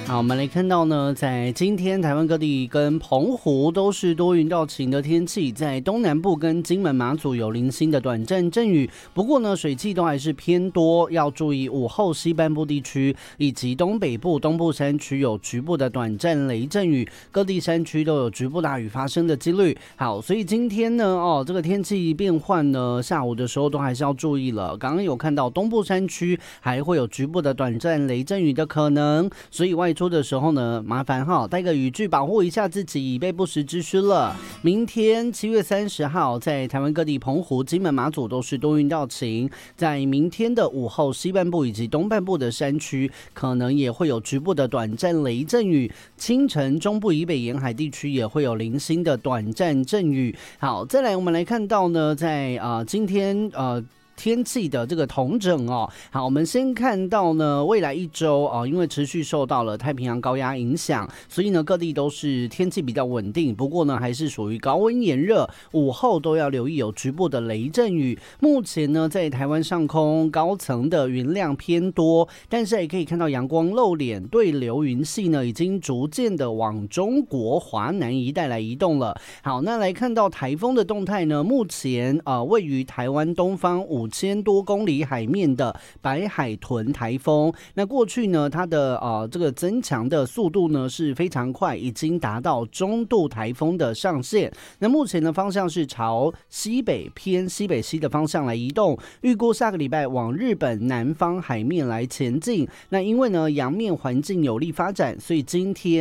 好，我们来看到呢，在今天台湾各地跟澎湖都是多云到晴的天气，在东南部跟金门马祖有零星的短暂阵雨，不过呢水汽都还是偏多，要注意午后西半部地区以及东北部东部山区有局部的短暂雷阵雨，各地山区都有局部大雨发生的几率。好，所以今天呢这个天气变换呢，下午的时候都还是要注意了。刚刚有看到东部山区还会有局部的短暂雷阵雨的可能，所以外出的时候呢，麻烦带个雨具保护一下自己，以备不时之需了。明天7月30号，在台湾各地澎湖、金门、马祖都是多云到晴，在明天的午后西半部以及东半部的山区，可能也会有局部的短暂雷阵雨。清晨中部以北沿海地区也会有零星的短暂阵雨。好，再来我们来看到呢，在今天天气的这个统整哦。好，我们先看到呢，未来一周因为持续受到了太平洋高压影响，所以呢各地都是天气比较稳定，不过呢还是属于高温炎热，午后都要留意有局部的雷阵雨。目前呢在台湾上空高层的云量偏多，但是也可以看到阳光露脸，对流云系呢已经逐渐的往中国华南一带来移动了。好，那来看到台风的动态呢，目前位于台湾东方5000多公里海面的白海豚台风，那过去呢它的这个增强的速度呢是非常快，已经达到中度台风的上限。那目前的方向是朝西北偏西北西的方向来移动，预估下个礼拜往日本南方海面来前进。那因为呢洋面环境有利发展，所以今天